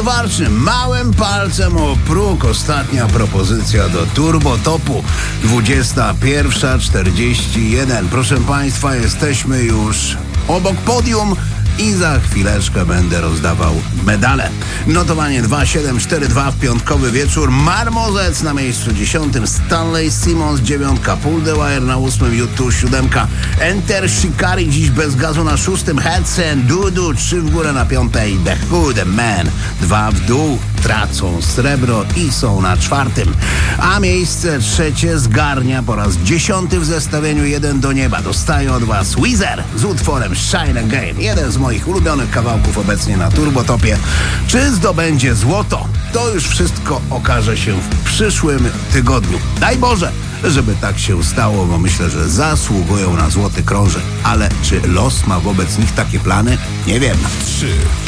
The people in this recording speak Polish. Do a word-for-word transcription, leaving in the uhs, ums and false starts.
Gwarcznym małym palcem o próg. Ostatnia propozycja do Turbotopu. dwudziesta pierwsza czterdzieści jeden. Proszę Państwa, jesteśmy już obok podium i za chwileczkę będę rozdawał medale. Notowanie dwa siedem cztery dwa w piątkowy wieczór. Marmozec na miejscu dziesiątym, Stanley Simons dziewiątka, Pull the Wire na ósmym, U dwa siódemka, Enter Shikari dziś bez gazu na szóstym, Hudson Dudu trzy w górę na piątej, The Hood Man dwa w dół, tracą srebro i są na czwartym. A miejsce trzecie zgarnia po raz dziesiąty w zestawieniu jeden do nieba. Dostaje od Was Weezer z utworem Shine Again. Jeden z moich ulubionych kawałków obecnie na Turbotopie. Czy zdobędzie złoto? To już wszystko okaże się w przyszłym tygodniu. Daj Boże, żeby tak się stało, bo myślę, że zasługują na złoty krążek. Ale czy los ma wobec nich takie plany? Nie wiem. trzy